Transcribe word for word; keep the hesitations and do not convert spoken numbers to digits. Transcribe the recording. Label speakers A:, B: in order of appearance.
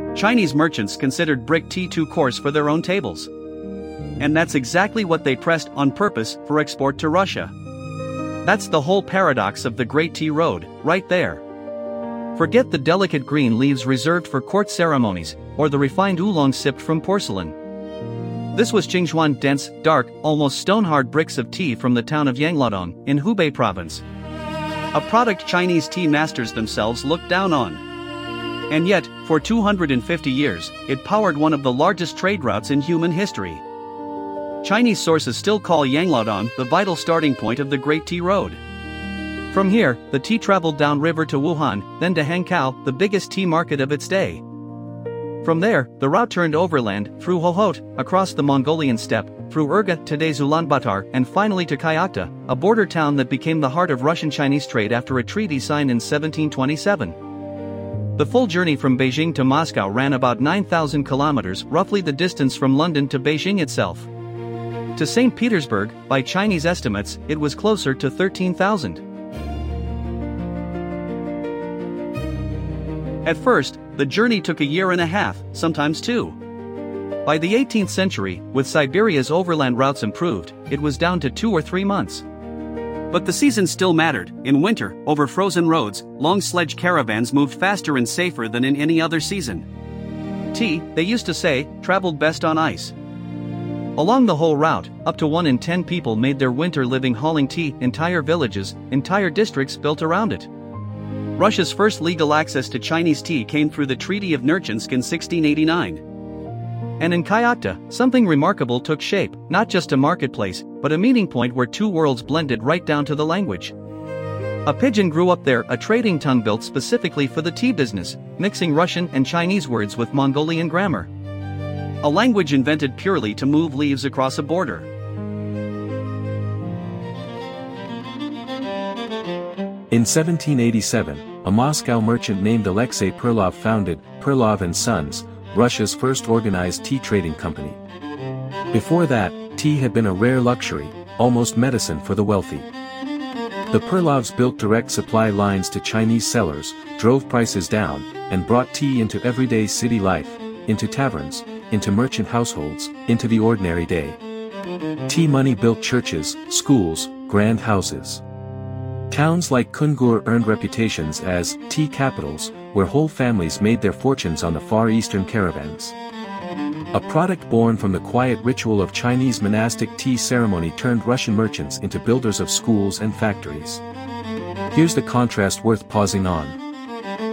A: Chinese merchants considered brick tea too coarse for their own tables. And that's exactly what they pressed on purpose for export to Russia. That's the whole paradox of the Great Tea Road, right there. Forget the delicate green leaves reserved for court ceremonies, or the refined oolong sipped from porcelain. This was Jingzhuan dense, dark, almost stone-hard bricks of tea from the town of Yanglodong, in Hubei province. A product Chinese tea masters themselves looked down on. And yet, for two hundred fifty years, it powered one of the largest trade routes in human history. Chinese sources still call Yanglodong the vital starting point of the Great Tea Road. From here, the tea traveled downriver to Wuhan, then to Hankow, the biggest tea market of its day. From there, the route turned overland, through Hohhot, across the Mongolian steppe, through Urga, today's Ulaanbaatar, and finally to Kyakhta, a border town that became the heart of Russian-Chinese trade after a treaty signed in seventeen twenty-seven. The full journey from Beijing to Moscow ran about nine thousand kilometers, roughly the distance from London to Beijing itself. To Saint Petersburg, by Chinese estimates, it was closer to thirteen thousand. At first, the journey took a year and a half, sometimes two. By the eighteenth century, with Siberia's overland routes improved, it was down to two or three months. But the season still mattered. In winter, over frozen roads, long sledge caravans moved faster and safer than in any other season. Tea, they used to say, traveled best on ice. Along the whole route, up to one in ten people made their winter living hauling tea, entire villages, entire districts built around it. Russia's first legal access to Chinese tea came through the Treaty of Nerchinsk in sixteen eighty-nine. And in Kyakhta, something remarkable took shape, not just a marketplace, but a meeting point where two worlds blended right down to the language. A pidgin grew up there, a trading tongue built specifically for the tea business, mixing Russian and Chinese words with Mongolian grammar. A language invented purely to move leaves across a border.
B: In seventeen eighty-seven, a Moscow merchant named Alexei Perlov founded Perlov and Sons, Russia's first organized tea trading company. Before that, tea had been a rare luxury, almost medicine for the wealthy. The Perlovs built direct supply lines to Chinese sellers, drove prices down, and brought tea into everyday city life, into taverns, into merchant households, into the ordinary day. Tea money built churches, schools, grand houses. Towns like Kungur earned reputations as tea capitals, where whole families made their fortunes on the Far Eastern caravans. A product born from the quiet ritual of Chinese monastic tea ceremony turned Russian merchants into builders of schools and factories. Here's the contrast worth pausing on.